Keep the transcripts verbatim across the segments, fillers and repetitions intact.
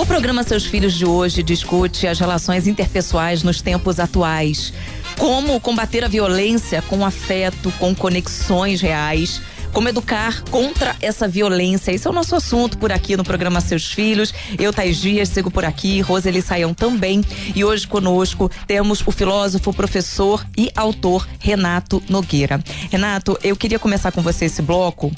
O programa Seus Filhos de hoje discute as relações interpessoais nos tempos atuais. Como combater a violência com afeto, com conexões reais. Como educar contra essa violência. Esse é o nosso assunto por aqui no programa Seus Filhos. Eu, Thaís Dias, sigo por aqui, Roseli Saião também. E hoje conosco temos o filósofo, professor e autor Renato Nogueira. Renato, eu queria começar com você esse bloco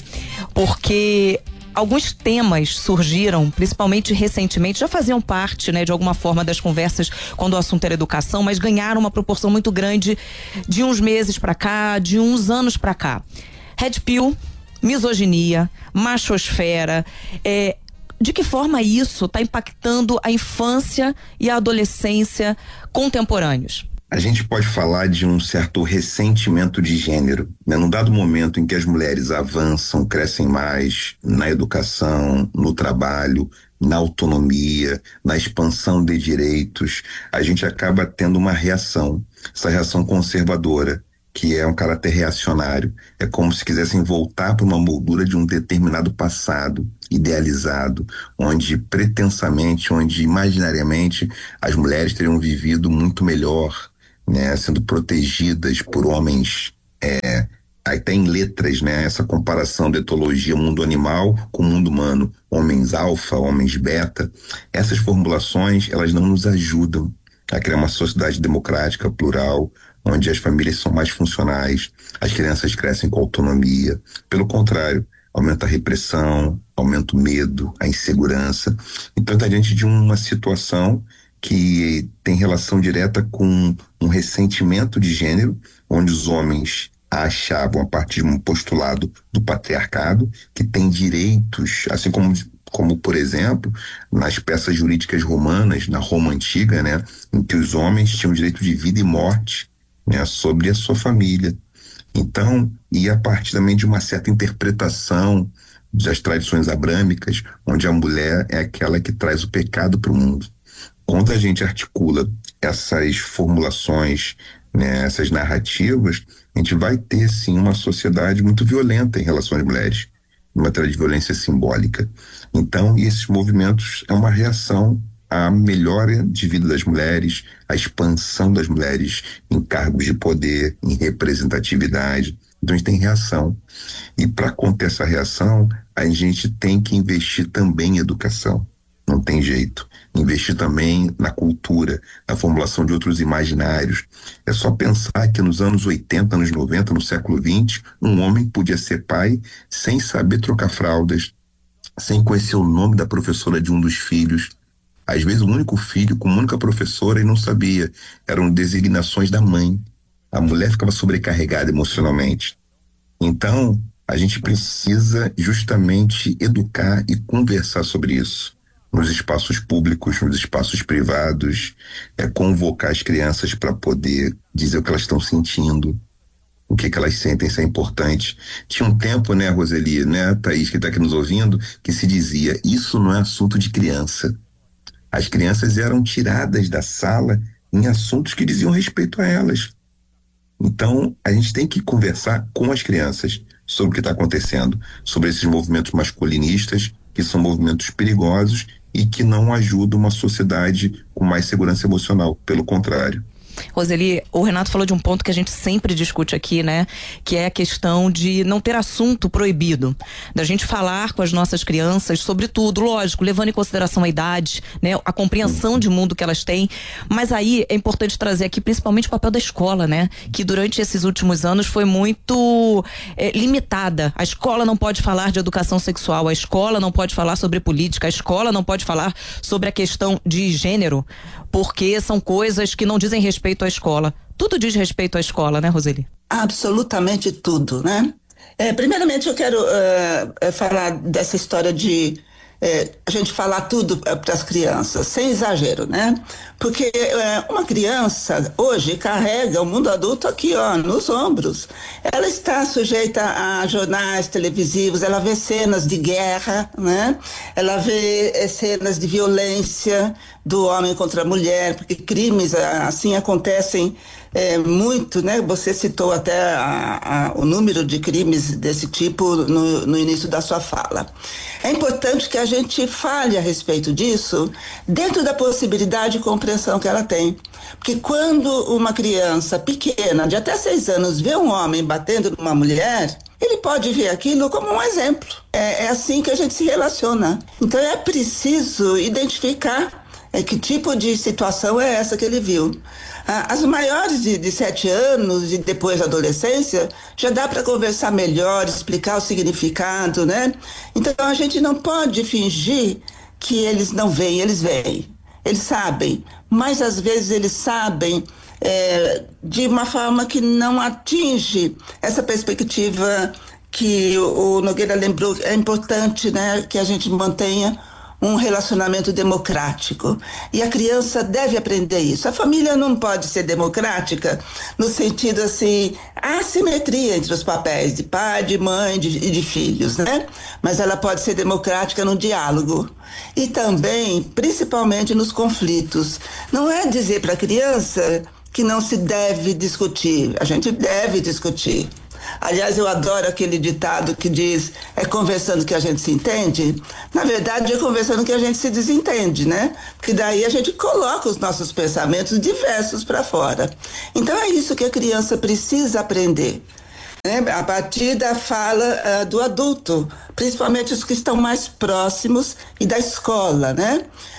porque alguns temas surgiram, principalmente recentemente, já faziam parte, né, de alguma forma das conversas quando o assunto era educação, mas ganharam uma proporção muito grande de uns meses pra cá, de uns anos pra cá. Red Pill, misoginia, machosfera, é, de que forma isso está impactando a infância e a adolescência contemporâneos? A gente pode falar de um certo ressentimento de gênero, né? Num dado momento em que as mulheres avançam, crescem mais na educação, no trabalho, na autonomia, na expansão de direitos, a gente acaba tendo uma reação, essa reação conservadora, que é um caráter reacionário. É como se quisessem voltar para uma moldura de um determinado passado idealizado, onde pretensamente, onde imaginariamente as mulheres teriam vivido muito melhor, né, sendo protegidas por homens, é, até em letras, né, essa comparação da etologia mundo animal com mundo humano, homens alfa, homens beta. Essas formulações, elas não nos ajudam a criar uma sociedade democrática, plural, onde as famílias são mais funcionais, as crianças crescem com autonomia. Pelo contrário, aumenta a repressão, aumenta o medo, a insegurança. Então está diante de uma situação que tem relação direta com um ressentimento de gênero, onde os homens achavam, a partir de um postulado do patriarcado, que tem direitos, assim como como, por exemplo, nas peças jurídicas romanas, na Roma antiga, né, em que os homens tinham direito de vida e morte, né, sobre a sua família. Então, e a partir também de uma certa interpretação das tradições abrâmicas, onde a mulher é aquela que traz o pecado para o mundo. Quando a gente articula essas formulações, né, essas narrativas, a gente vai ter, sim, uma sociedade muito violenta em relação às mulheres, uma matéria de violência simbólica. Então, e esses movimentos é uma reação à melhora de vida das mulheres, à expansão das mulheres em cargos de poder, em representatividade. Então a gente tem reação. E para conter essa reação, a gente tem que investir também em educação. Não tem jeito. Investir também na cultura, na formulação de outros imaginários. É só pensar que nos anos oitenta, anos noventa, no século vinte, um homem podia ser pai sem saber trocar fraldas, sem conhecer o nome da professora de um dos filhos. Às vezes o único filho com uma única professora e não sabia. Eram designações da mãe. A mulher ficava sobrecarregada emocionalmente. Então, a gente precisa justamente educar e conversar sobre isso. Nos espaços públicos, nos espaços privados, é convocar as crianças para poder dizer o que elas estão sentindo, o que, que elas sentem, isso é importante. Tinha um tempo, né, Roseli, né, Thaís, que está aqui nos ouvindo, que se dizia, isso não é assunto de criança. As crianças eram tiradas da sala em assuntos que diziam respeito a elas. Então, a gente tem que conversar com as crianças sobre o que está acontecendo, sobre esses movimentos masculinistas, que são movimentos perigosos e que não ajudam uma sociedade com mais segurança emocional, pelo contrário. Roseli, o Renato falou de um ponto que a gente sempre discute aqui, né? Que é a questão de não ter assunto proibido, da gente falar com as nossas crianças sobre tudo, lógico, levando em consideração a idade, né? A compreensão de mundo que elas têm, mas aí é importante trazer aqui principalmente o papel da escola, né? Que durante esses últimos anos foi muito é, limitada. A escola não pode falar de educação sexual, a escola não pode falar sobre política, a escola não pode falar sobre a questão de gênero, porque são coisas que não dizem respeito à escola. Tudo diz respeito à escola, né, Roseli? Absolutamente tudo, né? É, primeiramente, eu quero uh, falar dessa história de é, a gente falar tudo para as crianças, sem exagero, né? Porque é, uma criança hoje carrega o mundo adulto aqui, ó, nos ombros. Ela está sujeita a jornais televisivos, ela vê cenas de guerra, né? Ela vê é, cenas de violência do homem contra a mulher, porque crimes assim acontecem é, muito, né? Você citou até a, a, o número de crimes desse tipo no, no início da sua fala. É importante que a gente fale a respeito disso dentro da possibilidade de compreensão que ela tem. Porque quando uma criança pequena, de até seis anos, vê um homem batendo numa mulher, ele pode ver aquilo como um exemplo. É, é assim que a gente se relaciona. Então é preciso identificar é, que tipo de situação é essa que ele viu. As maiores de, de sete anos e depois da adolescência, já dá para conversar melhor, explicar o significado, né? Então a gente não pode fingir que eles não veem, eles veem. Eles sabem, mas às vezes eles sabem é, de uma forma que não atinge essa perspectiva que o, o Nogueira lembrou. É importante, né, que a gente mantenha um relacionamento democrático. E a criança deve aprender isso. A família não pode ser democrática no sentido assim, há assimetria entre os papéis de pai, de mãe e de, de filhos, né? Mas ela pode ser democrática no diálogo. E também, principalmente nos conflitos. Não é dizer para a criança que não se deve discutir. A gente deve discutir. Aliás, eu adoro aquele ditado que diz, é conversando que a gente se entende. Na verdade, é conversando que a gente se desentende, né? Porque daí a gente coloca os nossos pensamentos diversos para fora. Então é isso que a criança precisa aprender, né? A partir da fala uh, do adulto, principalmente os que estão mais próximos e da escola, né?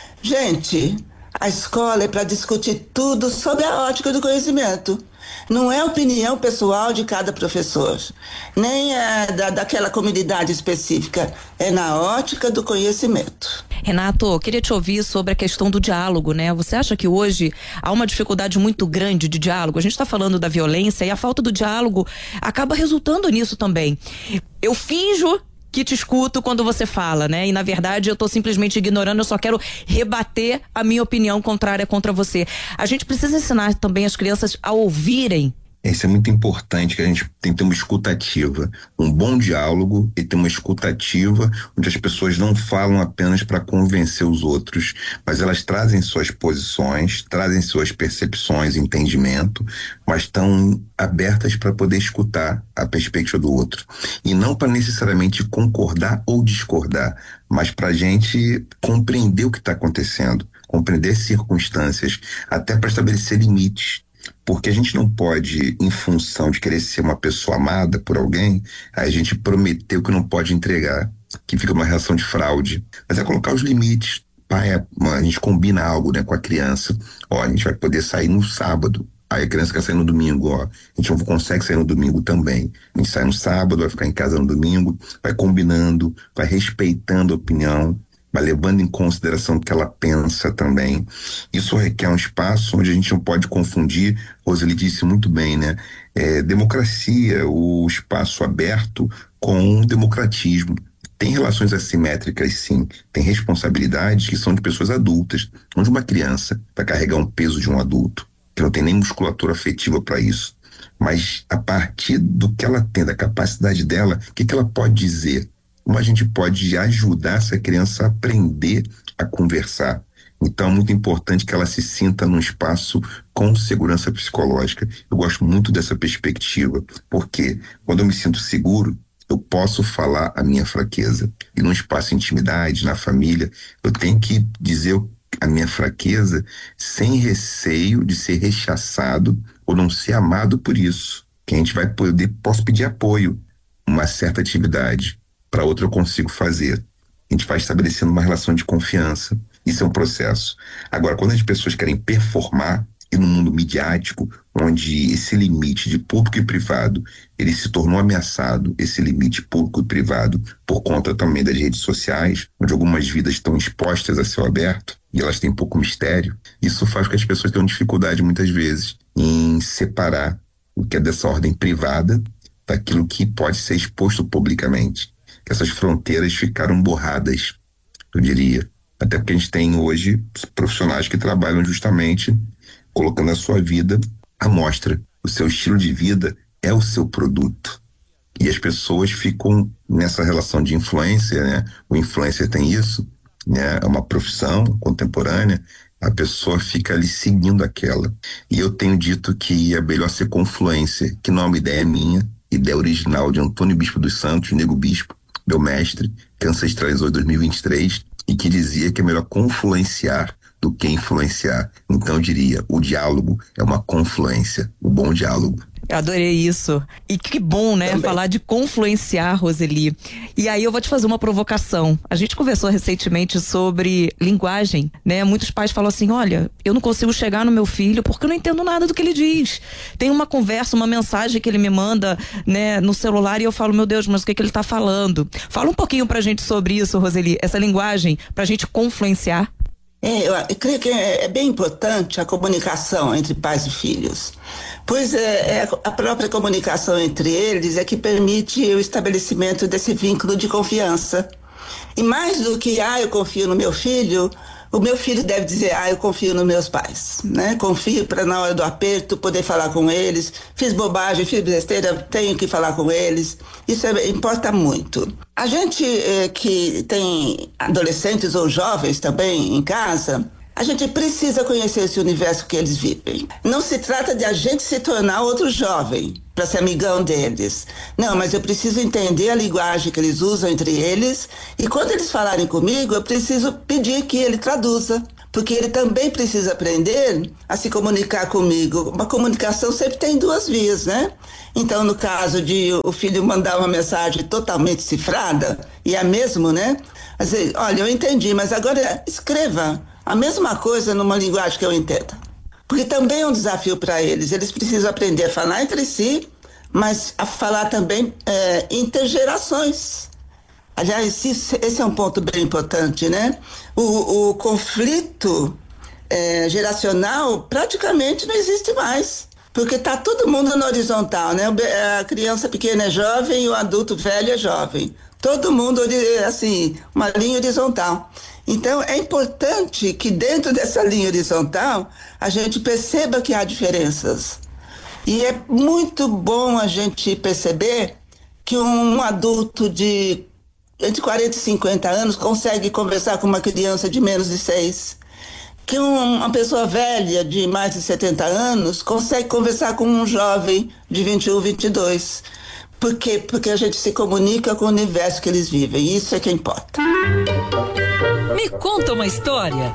Gente, a escola é para discutir tudo sob a ótica do conhecimento. Não é opinião pessoal de cada professor, nem é da, daquela comunidade específica, é na ótica do conhecimento. Renato, queria te ouvir sobre a questão do diálogo, né? Você acha que hoje há uma dificuldade muito grande de diálogo? A gente está falando da violência e a falta do diálogo acaba resultando nisso também. Eu finjo que te escuto quando você fala, né? E na verdade eu tô simplesmente ignorando, eu só quero rebater a minha opinião contrária contra você. A gente precisa ensinar também as crianças a ouvirem. Isso é muito importante, que a gente tem que ter uma escutativa, um bom diálogo e ter uma escutativa onde as pessoas não falam apenas para convencer os outros, mas elas trazem suas posições, trazem suas percepções, entendimento, mas estão abertas para poder escutar a perspectiva do outro. E não para necessariamente concordar ou discordar, mas para a gente compreender o que está acontecendo, compreender circunstâncias, até para estabelecer limites. Porque a gente não pode, em função de querer ser uma pessoa amada por alguém, a gente prometeu que não pode entregar, que fica uma reação de fraude. Mas é colocar os limites. Pai, a gente combina algo, né, com a criança. Ó, a gente vai poder sair no sábado. Aí a criança quer sair no domingo, ó. A gente não consegue sair no domingo também. A gente sai no sábado, vai ficar em casa no domingo, vai combinando, vai respeitando a opinião, vai levando em consideração o que ela pensa também. Isso requer um espaço onde a gente não pode confundir, Roseli disse muito bem, né? É, democracia, o espaço aberto com democratismo. Tem relações assimétricas, sim. Tem responsabilidades que são de pessoas adultas, onde uma criança vai carregar um peso de um adulto, que não tem nem musculatura afetiva para isso. Mas a partir do que ela tem, da capacidade dela, o que, que ela pode dizer? Como a gente pode ajudar essa criança a aprender a conversar. Então é muito importante que ela se sinta num espaço com segurança psicológica. Eu gosto muito dessa perspectiva, porque quando eu me sinto seguro, eu posso falar a minha fraqueza. E num espaço de intimidade, na família, eu tenho que dizer a minha fraqueza sem receio de ser rechaçado ou não ser amado por isso. Que a gente vai poder, posso pedir apoio, uma certa atividade. Para outra eu consigo fazer. A gente vai estabelecendo uma relação de confiança. Isso é um processo. Agora, quando as pessoas querem performar, e no mundo midiático, onde esse limite de público e privado, ele se tornou ameaçado, esse limite público e privado, por conta também das redes sociais, onde algumas vidas estão expostas a céu aberto, e elas têm pouco mistério, isso faz com que as pessoas tenham dificuldade, muitas vezes, em separar o que é dessa ordem privada daquilo que pode ser exposto publicamente. Essas fronteiras ficaram borradas, eu diria. Até porque a gente tem hoje profissionais que trabalham justamente colocando a sua vida à mostra. O seu estilo de vida é o seu produto. E as pessoas ficam nessa relação de influência, né? O influencer tem isso, né? É uma profissão contemporânea a pessoa fica ali seguindo aquela. E eu tenho dito que é melhor ser confluência, que não é uma ideia minha, ideia original de Antônio Bispo dos Santos, Nego Bispo, meu mestre, que ancestralizou em dois mil e vinte e três, e que dizia que é melhor confluenciar do que influenciar. Então eu diria, o diálogo é uma confluência, o bom diálogo. Eu adorei isso. E que bom, né? Também. Falar de confluenciar, Roseli. E aí eu vou te fazer uma provocação. A gente conversou recentemente sobre linguagem, né? Muitos pais falam assim, olha, eu não consigo chegar no meu filho porque eu não entendo nada do que ele diz. Tem uma conversa, uma mensagem que ele me manda, né, no celular e eu falo, meu Deus, mas o que que ele tá falando? Fala um pouquinho pra gente sobre isso, Roseli, essa linguagem pra gente confluenciar. É, eu, eu creio que é, é bem importante a comunicação entre pais e filhos, pois é, é a própria comunicação entre eles é que permite o estabelecimento desse vínculo de confiança. E mais do que, ah, eu confio no meu filho, o meu filho deve dizer, ah, eu confio nos meus pais, né? Confio para na hora do aperto poder falar com eles, fiz bobagem, fiz besteira, tenho que falar com eles. Isso é, importa muito. A gente eh, que tem adolescentes ou jovens também em casa, a gente precisa conhecer esse universo que eles vivem. Não se trata de a gente se tornar outro jovem para ser amigão deles. Não, mas eu preciso entender a linguagem que eles usam entre eles e quando eles falarem comigo, eu preciso pedir que ele traduza, porque ele também precisa aprender a se comunicar comigo. Uma comunicação sempre tem duas vias, né? Então, no caso de o filho mandar uma mensagem totalmente cifrada, e é mesmo, né? Às vezes, olha, eu entendi, mas agora escreva a mesma coisa numa linguagem que eu entenda. Porque também é um desafio para eles. Eles precisam aprender a falar entre si, mas a falar também é, intergerações. Aliás, esse é um ponto bem importante, né? O, o conflito é, geracional praticamente não existe mais. Porque está todo mundo na horizontal, né? A criança pequena é jovem e o adulto velho é jovem. Todo mundo, assim, uma linha horizontal. Então, é importante que dentro dessa linha horizontal a gente perceba que há diferenças. E é muito bom a gente perceber que um adulto de entre quarenta e cinquenta anos consegue conversar com uma criança de menos de seis. Que uma pessoa velha de mais de setenta anos consegue conversar com um jovem de vinte e um, vinte e dois. Por quê? Porque a gente se comunica com o universo que eles vivem. Isso é que importa. Me conta uma história.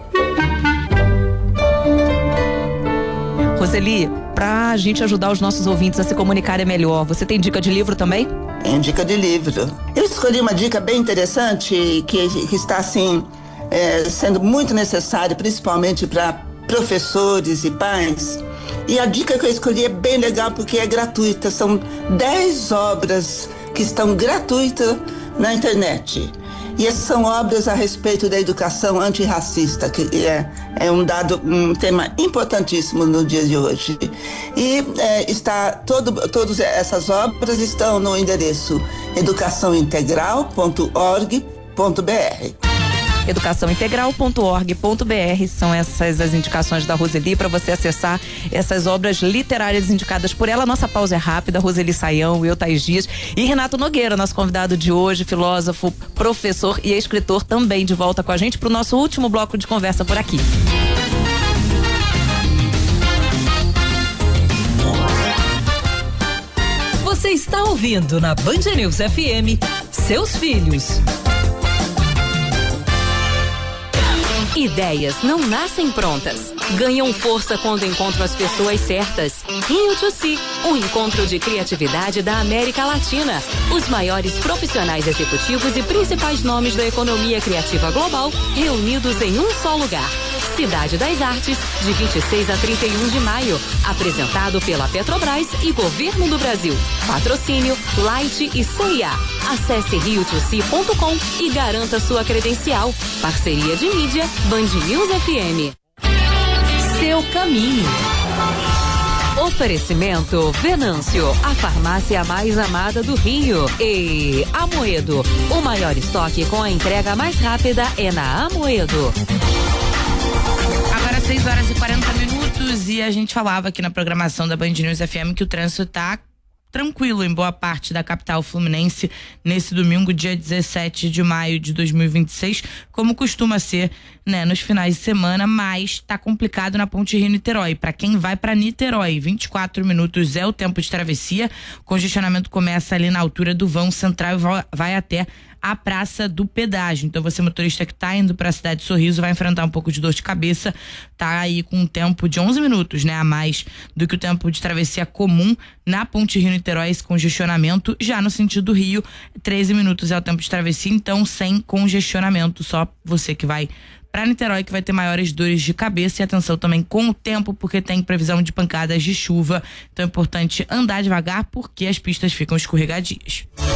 Roseli, pra gente ajudar os nossos ouvintes a se comunicarem melhor, você tem dica de livro também? Tem dica de livro. Eu escolhi uma dica bem interessante que, que está assim é, sendo muito necessária, principalmente para professores e pais. E a dica que eu escolhi é bem legal porque é gratuita. São dez obras que estão gratuitas na internet. E essas são obras a respeito da educação antirracista, que é, é um dado, um tema importantíssimo no dia de hoje. E é, está todo, todas essas obras estão no endereço educação integral ponto org ponto br. educação integral ponto org ponto br são essas as indicações da Roseli para você acessar essas obras literárias indicadas por ela. Nossa pausa é rápida. Roseli Saião, eu, Thaís Dias e Renato Nogueira, nosso convidado de hoje, filósofo, professor e escritor, também de volta com a gente para o nosso último bloco de conversa por aqui. Você está ouvindo na Band News F M, Seus Filhos. Ideias não nascem prontas. Ganham força quando encontram as pessoas certas. Rio to Si, um encontro de criatividade da América Latina. Os maiores profissionais executivos e principais nomes da economia criativa global reunidos em um só lugar. Cidade das Artes, de vinte e seis a trinta e um de maio. Apresentado pela Petrobras e Governo do Brasil. Patrocínio Light e C e A. Acesse rio to si ponto com e garanta sua credencial. Parceria de mídia Band News F M. Seu caminho. Oferecimento Venâncio, a farmácia mais amada do Rio. E Amoedo, o maior estoque com a entrega mais rápida é na Amoedo. Agora seis horas e quarenta minutos e a gente falava aqui na programação da Band News F M que o trânsito tá tranquilo em boa parte da capital fluminense nesse domingo, dia dezessete de maio de dois mil e vinte e seis, como costuma ser, né, nos finais de semana, mas tá complicado na Ponte Rio-Niterói. Para quem vai para Niterói, vinte e quatro minutos é o tempo de travessia. O congestionamento começa ali na altura do vão central e vai até a Praça do Pedágio. Então você, motorista que tá indo para a cidade de Sorriso, vai enfrentar um pouco de dor de cabeça, tá aí com um tempo de onze minutos, né, a mais do que o tempo de travessia comum na Ponte Rio-Niterói, esse congestionamento. Já no sentido Rio, treze minutos é o tempo de travessia, então sem congestionamento, só você que vai para Niterói que vai ter maiores dores de cabeça. E atenção também com o tempo, porque tem previsão de pancadas de chuva, então é importante andar devagar porque as pistas ficam escorregadias.